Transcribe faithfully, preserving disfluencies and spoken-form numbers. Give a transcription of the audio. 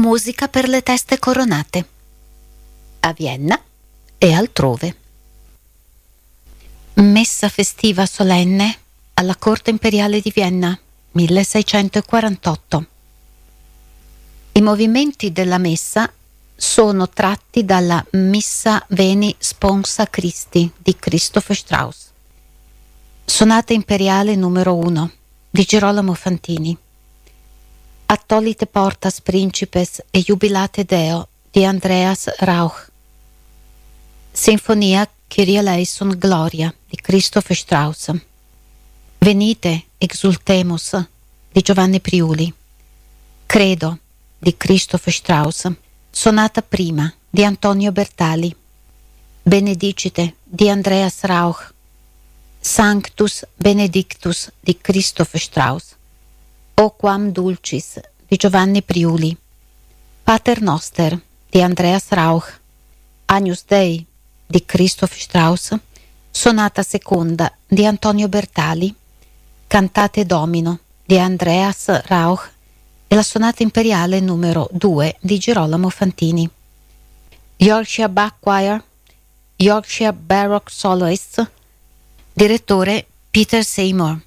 Musica per le teste coronate, a Vienna e altrove. Messa festiva solenne alla Corte Imperiale di Vienna, milleseicentoquarantotto. I movimenti della messa sono tratti dalla Missa Veni Sponsa Christi di Christoph Strauss. Sonata imperiale numero uno di Girolamo Fantini. Attolite portas principes e jubilate Deo di Andreas Rauch. Sinfonia Kyrie eleison Gloria di Christoph Strauss. Venite exultemus di Giovanni Priuli. Credo di Christoph Strauss. Sonata prima di Antonio Bertali. Benedicite di Andreas Rauch. Sanctus Benedictus di Christoph Strauss. O quam dulcis di Giovanni Priuli. Pater Noster di Andreas Rauch. Agnus Dei di Christoph Strauss. Sonata seconda di Antonio Bertali. Cantate Domino di Andreas Rauch e la sonata imperiale numero due di Girolamo Fantini. Yorkshire Bach Choir, Yorkshire Baroque Soloists, direttore Peter Seymour.